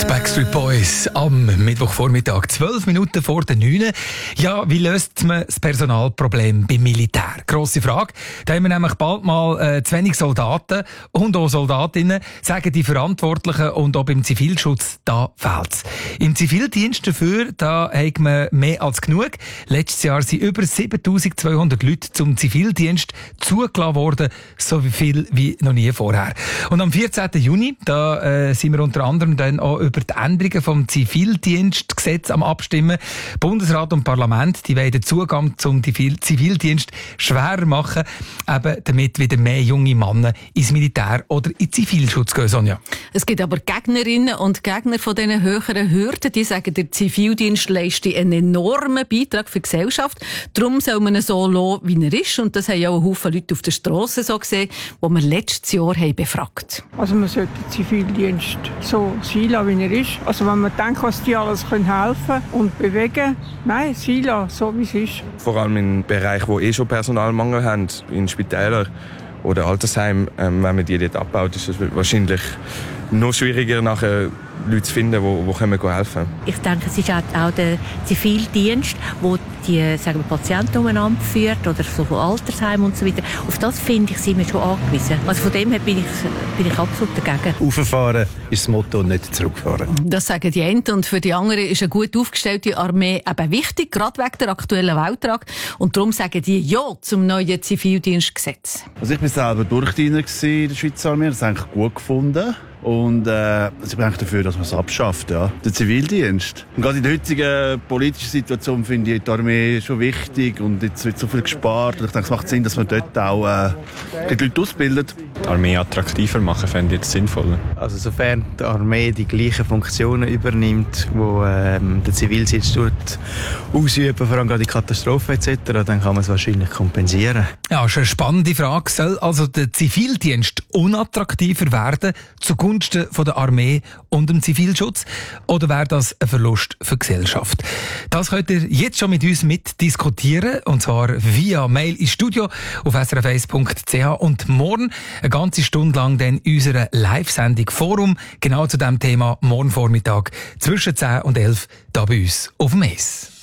Backstreet Boys am Mittwochvormittag, 12 Minuten vor der 9. Ja, wie löst man das Personalproblem beim Militär? Grosse Frage. Da haben wir nämlich bald mal zu wenig Soldaten und auch Soldatinnen, sagen die Verantwortlichen, und auch beim Zivilschutz, da fehlt's. Im Zivildienst dafür, da haben wir mehr als genug. Letztes Jahr sind über 7200 Leute zum Zivildienst zugelassen worden, so viel wie noch nie vorher. Und am 14. Juni, da sind wir unter anderem dann auch über die Änderungen vom Zivildienstgesetz am Abstimmen. Bundesrat und Parlament, die wollen den Zugang zum Zivildienst schwerer machen, eben damit wieder mehr junge Männer ins Militär oder in den Zivilschutz gehen, Sonja. Es gibt aber Gegnerinnen und Gegner von diesen höheren Hürden, die sagen, der Zivildienst leistet einen enormen Beitrag für die Gesellschaft. Darum soll man ihn so lassen, wie er ist. Und das haben ja auch ein Haufen Leute auf der Strasse so gesehen, die wir letztes Jahr haben befragt. Also man sollte den Zivildienst so sein lassen, wie er ist. Also wenn man denkt, was die alles helfen können und bewegen, nein, sein lassen, so wie es ist. Vor allem in Bereichen, wo schon Personalmangel haben, in Spitälern oder Altersheimen, wenn man die dort abbaut, ist es wahrscheinlich noch schwieriger, nachher Leute zu finden, die helfen können. Ich denke, es ist auch der Zivildienst, der die Patienten umeinander führt oder so von Altersheimen und so weiter. Auf das, finde ich, sind wir schon angewiesen. Also von dem her bin ich absolut dagegen. Auffahren ist das Motto, nicht zurückfahren. Das sagen die einen, und für die anderen ist eine gut aufgestellte Armee eben wichtig, gerade wegen der aktuellen Weltlage. Und darum sagen die Ja zum neuen Zivildienstgesetz. Also ich war selber Durchdiener in der Schweizer Armee, das habe ich gut gefunden. Und ich bin eigentlich dafür, dass man es abschafft, ja. Der Zivildienst. Und gerade in der heutigen politischen Situation finde ich die Armee schon wichtig, und jetzt wird so viel gespart. Und ich denke, es macht Sinn, dass man dort auch die Leute ausbildet. Die Armee attraktiver machen, fände ich jetzt sinnvoller. Also sofern die Armee die gleichen Funktionen übernimmt, die der Zivildienst ausüben, vor allem gerade die Katastrophen etc., dann kann man es wahrscheinlich kompensieren. Ja, ist eine spannende Frage. Soll also der Zivildienst unattraktiver werden zugunsten von der Armee und dem Zivilschutz? Oder wäre das ein Verlust für die Gesellschaft? Das könnt ihr jetzt schon mit uns mitdiskutieren, und zwar via Mail ins Studio auf srf1.ch, und morgen eine ganze Stunde lang dann unsere Live-Sendung Forum, genau zu diesem Thema, morgen Vormittag zwischen 10 und 11 da bei uns auf dem MES.